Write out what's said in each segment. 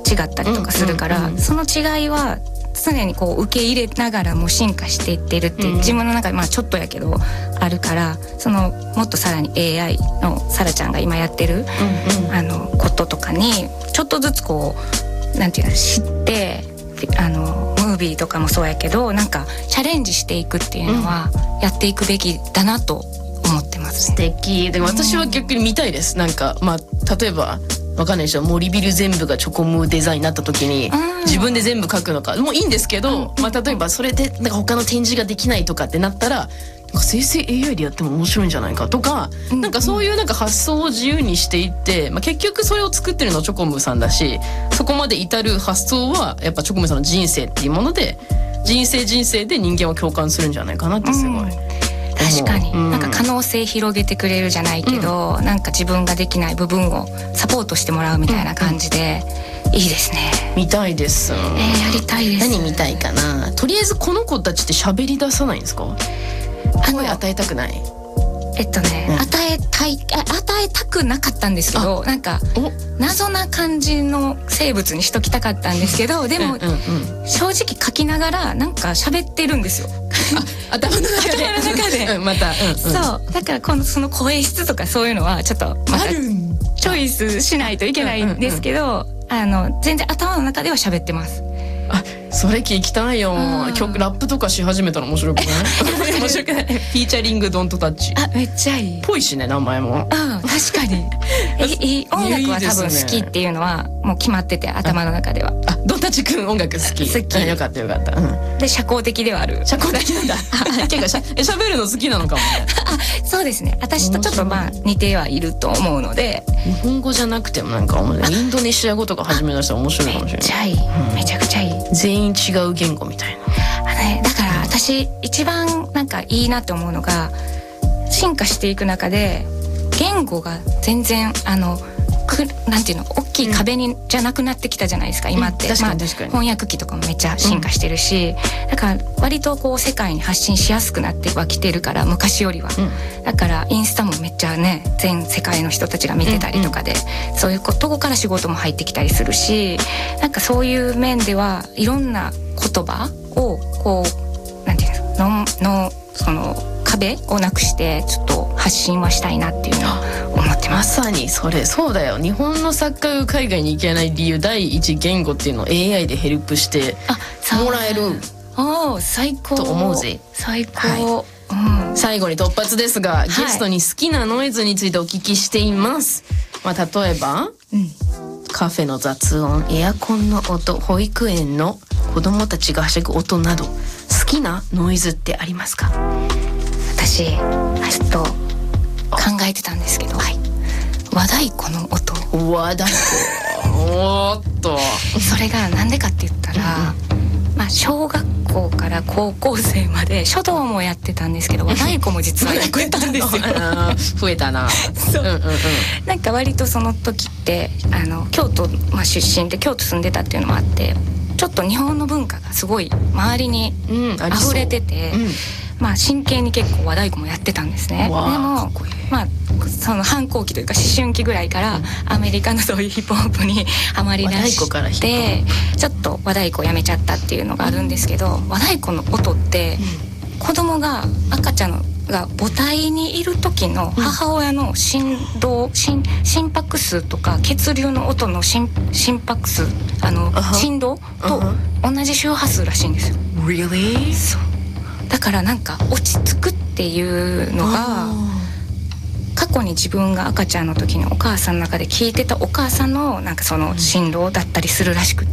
違ったりとかするから、その違いは常にこう受け入れながらも進化していってるっていう、自分の中でちょっとやけどあるから、そのもっとさらに AI のサラちゃんが今やってる、こととかにちょっとずつこうなんていうの知って、ムービーとかもそうやけどなんかチャレンジしていくっていうのはやっていくべきだなと思ってますね。 素敵で、私は逆に見たいです。なんか例えばわかんないでしょ、森ビル全部がチョコムーデザインになった時に自分で全部描くのかもういいんですけど、例えばそれでなんか他の展示ができないとかってなったら、生成 AI でやっても面白いんじゃないかとか、なんかそういうなんか発想を自由にしていって、結局それを作ってるのはチョコムーさんだし、そこまで至る発想はやっぱチョコムーさんの人生っていうもので、人生で人間を共感するんじゃないかなってすごい、 確かに、なんか可能性広げてくれるじゃないけど、なんか自分ができない部分をサポートしてもらうみたいな感じで、いいですね。 見たいです。 やりたいです。 何見たいかな。とりあえずこの子たちって喋り出さないんですか？声与えたくない？ 与えたくなかったんですけど、なんか謎な感じの生物にしときたかったんですけど、でも、正直書きながらなんか喋ってるんですよ。 頭の中でまた、 そうだからその声質とかそういうのはちょっとまたチョイスしないといけないんですけど、全然頭の中では喋ってます。 それ聞きたいよ。曲ラップとかし始めたら面白くない？面白くない？フィーチャリングドントタッチ。 めっちゃいい。 ぽいしね、名前も。 確かに。音楽は多分好きっていうのはもう決まってて、頭の中では。 ドンタッチくん音楽好き。 好き。 よかったよかった。 で社交的ではある。 社交的なんだ。結構喋るの好きなのかもね。 そうですね。私とちょっと似てはいると思うので。 日本語じゃなくてもなんかインドネシア語とか始め出したら面白いかもしれない。 めっちゃいい。めちゃくちゃいい。 全員違う言語みたいな。 だから私一番なんかいいなって思うのが、進化していく中で言語が全然なんていうの、大きい壁じゃなくなってきたじゃないですか、今って。翻訳機とかもめっちゃ進化してるし、だから割とこう世界に発信しやすくなってはきてるから、昔よりは。だからインスタもめっちゃね、全世界の人たちが見てたりとかで、そういうとこから仕事も入ってきたりするし、なんかそういう面ではいろんな言葉をこうなんていうの、その壁をなくしてちょっと発信はしたいなっていうのは思ってます。 まさにそれ、そうだよ。日本の作家が海外に行けない理由、第一言語っていうのを AI でヘルプしてもらえる。 最高と思うぜ。 最高。 最後に突発ですが、ゲストに好きなノイズについてお聞きしています。例えば、カフェの雑音、エアコンの音、保育園の子供たちがはしゃぐ音など、好きなノイズってありますか？ 私ちょっと考えてたんですけど、和太鼓の音。 和太鼓。おっと。 それがなんでかって言ったら、小学校から高校生まで書道もやってたんですけど、和太鼓も実はやってたんですよ。 増えたな。 そう、なんか割とその時って京都、出身で京都住んでたっていうのもあって、ちょっと日本の文化がすごい周りに溢れてて、真剣に結構和太鼓もやってたんですね。でもその反抗期というか思春期ぐらいからアメリカのそういうヒップホップにハマりだしてちょっと和太鼓をやめちゃったっていうのがあるんですけど、和太鼓の音って子供が赤ちゃんが母体にいる時の母親の心拍数とか血流の音の心拍数振動と同じ周波数らしいんですよ。 Really? そう。だからなんか落ち着くっていうのが過去に自分が赤ちゃんの時にお母さんの中で聞いてたお母さんのなんかその振動だったりするらしくって、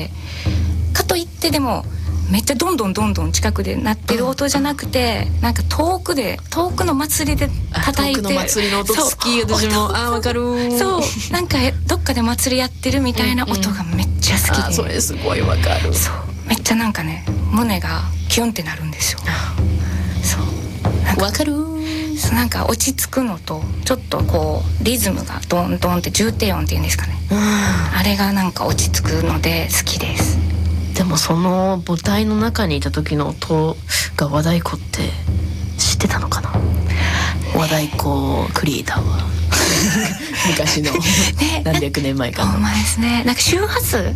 かといってでもめっちゃどんどん近くで鳴ってる音じゃなくて、なんか遠くの祭りで叩いて、 遠くの祭りの音好き。私もわかる。 そう、なんかどっかで祭りやってるみたいな音がめっちゃ好きで、 それすごいわかる。 そう、めっちゃなんかね、胸がキュンってなるんですよ。そう、 わかる。 なんか落ち着くのとちょっとこうリズムがドンドンって重低音っていうんですかね、あれがなんか落ち着くので好きです。 でもその母体の中にいた時の音が和太鼓って知ってたのかな、和太鼓クリエイターは昔の何百年前かの。 ほんまですね。なんか周波数